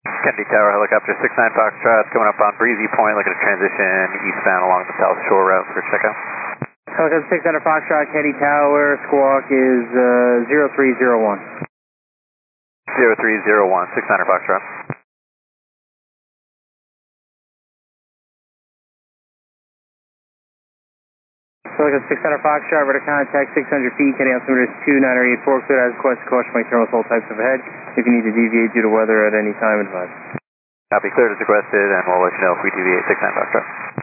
Kennedy Tower, helicopter 69 Foxtrot, coming up on Breezy Point, looking to transition eastbound along the South Shore route for checkout. Helicopter 600 Foxtrot, Kennedy Tower, squawk is 0301. 0301, 600 Foxtrot. Helicopter 600 Foxtrot, radar contact 600 feet, heading altimeter is 2984, clear as requested, caution by thermals, all types of head. If you need to deviate due to weather at any time, advise. Copy, cleared as requested, and we'll let you know if we deviate 69 Foxtrot.